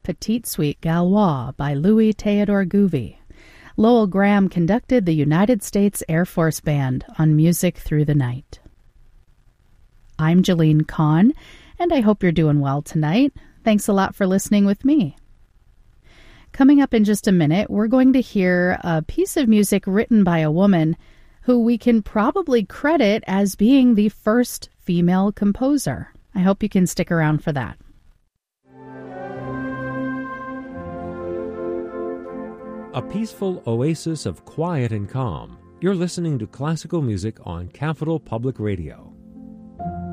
Petite Suite Gaulois by Louis Theodore Gouvi. Lowell Graham conducted the United States Air Force Band on Music Through the Night. I'm Jeline Kahn, and I hope you're doing well tonight. Thanks a lot for listening with me. Coming up in just a minute, we're going to hear a piece of music written by a woman who we can probably credit as being the first female composer. I hope you can stick around for that. A peaceful oasis of quiet and calm. You're listening to classical music on Capital Public Radio.